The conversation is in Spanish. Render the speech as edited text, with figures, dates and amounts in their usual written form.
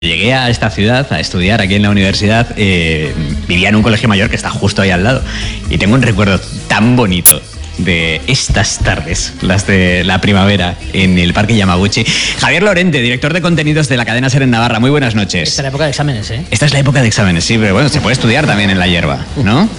Llegué a esta ciudad a estudiar aquí en la universidad, vivía en un colegio mayor que está justo ahí al lado y tengo un recuerdo tan bonito de estas tardes, las de la primavera, en el Parque Yamaguchi. Javier Lorente, director de contenidos de la cadena SER en Navarra, muy buenas noches. Esta es la época de exámenes, ¿eh? Esta es la época de exámenes, sí, pero bueno, se puede estudiar también en la hierba, ¿no?